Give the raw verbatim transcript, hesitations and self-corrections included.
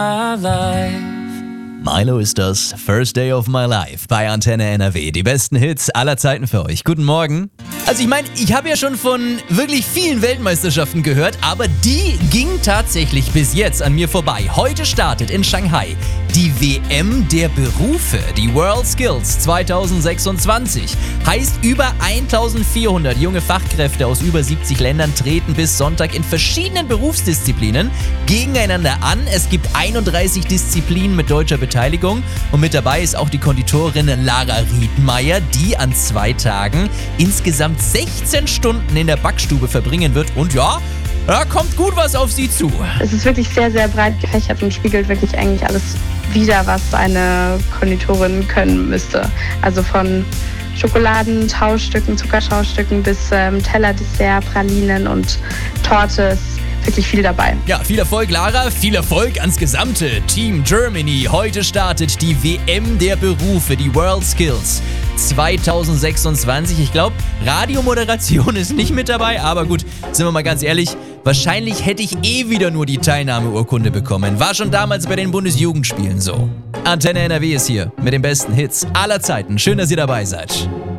Milo ist das First Day of My Life bei Antenne N R W. Die besten Hits aller Zeiten für euch. Guten Morgen. Also ich meine, ich habe ja schon von wirklich vielen Weltmeisterschaften gehört, aber die ging tatsächlich bis jetzt an mir vorbei. Heute startet in Shanghai die W M der Berufe, die World Skills zwanzig sechsundzwanzig. Heißt, über eintausendvierhundert junge Fachkräfte aus über siebzig Ländern treten bis Sonntag in verschiedenen Berufsdisziplinen gegeneinander an. Es gibt einunddreißig Disziplinen mit deutscher Beteiligung und mit dabei ist auch die Konditorin Lara Riedmeier, die an zwei Tagen insgesamt sechzehn Stunden in der Backstube verbringen wird. Und ja, da kommt gut was auf sie zu. Es ist wirklich sehr, sehr breit gefächert und spiegelt wirklich eigentlich alles wider, was eine Konditorin können müsste. Also von Schokoladen, Schaustücken, Zuckerschaustücken bis ähm, Teller, Dessert, Pralinen und Torte. Ist wirklich viel dabei. Ja, viel Erfolg, Lara. Viel Erfolg ans gesamte Team Germany. Heute startet die W M der Berufe, die World Skills zwanzig sechsundzwanzig. Ich glaube, Radiomoderation ist nicht mit dabei, aber gut, sind wir mal ganz ehrlich, wahrscheinlich hätte ich eh wieder nur die Teilnahmeurkunde bekommen. War schon damals bei den Bundesjugendspielen so. Antenne N R W ist hier mit den besten Hits aller Zeiten. Schön, dass ihr dabei seid.